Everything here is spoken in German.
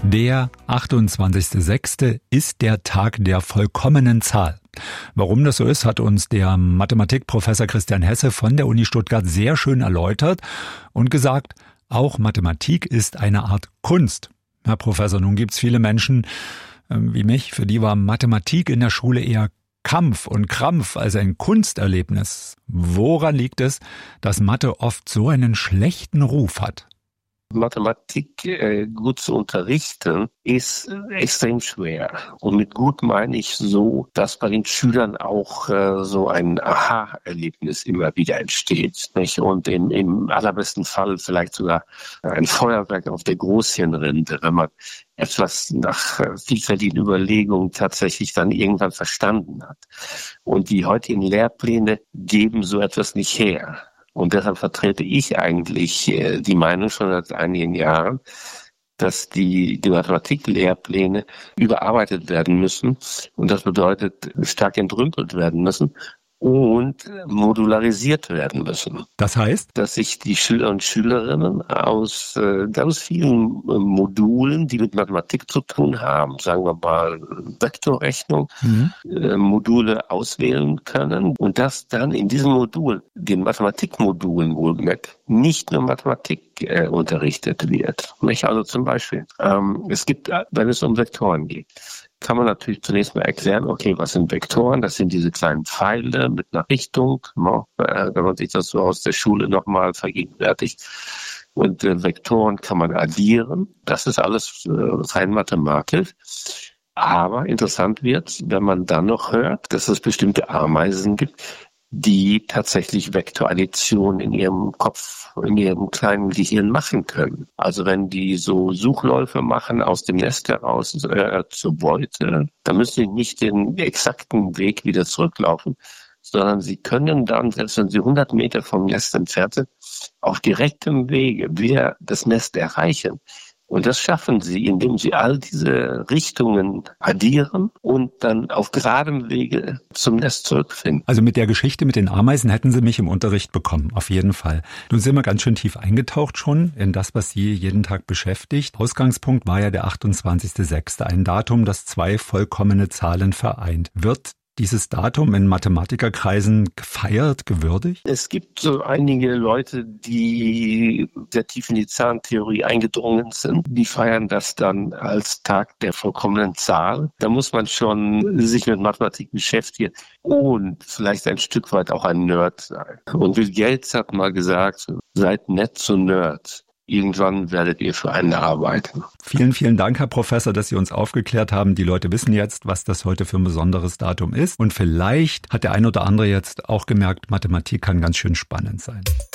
Der 28.06. ist der Tag der vollkommenen Zahl. Warum das so ist, hat uns der Mathematikprofessor Christian Hesse von der Uni Stuttgart sehr schön erläutert und gesagt, auch Mathematik ist eine Art Kunst. Herr Professor, nun gibt's viele Menschen wie mich, für die war Mathematik in der Schule eher Kampf und Krampf als ein Kunsterlebnis. Woran liegt es, dass Mathe oft so einen schlechten Ruf hat? Mathematik gut zu unterrichten ist extrem schwer. Und mit gut meine ich so, dass bei den Schülern auch so ein Aha-Erlebnis immer wieder entsteht, nicht? Und im allerbesten Fall vielleicht sogar ein Feuerwerk auf der Großhirnrinde, wenn man etwas nach vielfältigen Überlegungen tatsächlich dann irgendwann verstanden hat. Und die heutigen Lehrpläne geben so etwas nicht her. Und deshalb vertrete ich eigentlich die Meinung schon seit einigen Jahren, dass die Mathematiklehrpläne überarbeitet werden müssen. Und das bedeutet, stark entrümpelt werden müssen und modularisiert werden müssen. Das heißt? Dass sich die Schüler und Schülerinnen aus ganz vielen Modulen, die mit Mathematik zu tun haben, sagen wir mal Vektorrechnung, Module auswählen können und dass dann in diesem Modul, den Mathematikmodulen wohlgemerkt, nicht nur Mathematik unterrichtet wird. Also zum Beispiel, es gibt, wenn es um Vektoren geht, kann man natürlich zunächst mal erklären, okay, was sind Vektoren? Das sind diese kleinen Pfeile mit einer Richtung, wenn man sich das so aus der Schule nochmal vergegenwärtigt. Und Vektoren kann man addieren. Das ist alles rein mathematisch. Aber interessant wird, wenn man dann noch hört, dass es bestimmte Ameisen gibt, die tatsächlich Vektoraddition in ihrem Kopf, in ihrem kleinen Gehirn machen können. Also wenn die so Suchläufe machen aus dem Nest heraus zur Beute, dann müssen sie nicht den exakten Weg wieder zurücklaufen, sondern sie können dann, selbst wenn sie 100 Meter vom Nest entfernt sind, auf direktem Wege wieder das Nest erreichen. Und das schaffen sie, indem sie all diese Richtungen addieren und dann auf geradem Wege zum Nest zurückfinden. Also mit der Geschichte mit den Ameisen hätten Sie mich im Unterricht bekommen, auf jeden Fall. Nun sind wir ganz schön tief eingetaucht schon in das, was Sie jeden Tag beschäftigt. Ausgangspunkt war ja der 28.06., ein Datum, das zwei vollkommene Zahlen vereint. Wird dieses Datum in Mathematikerkreisen gefeiert, gewürdigt? Es gibt so einige Leute, die sehr tief in die Zahlentheorie eingedrungen sind. Die feiern das dann als Tag der vollkommenen Zahl. Da muss man schon sich mit Mathematik beschäftigen und vielleicht ein Stück weit auch ein Nerd sein. Und Bill Gates hat mal gesagt, seid nett zu Nerds. Irgendwann werdet ihr für einen arbeiten. Vielen, vielen Dank, Herr Professor, dass Sie uns aufgeklärt haben. Die Leute wissen jetzt, was das heute für ein besonderes Datum ist. Und vielleicht hat der ein oder andere jetzt auch gemerkt, Mathematik kann ganz schön spannend sein.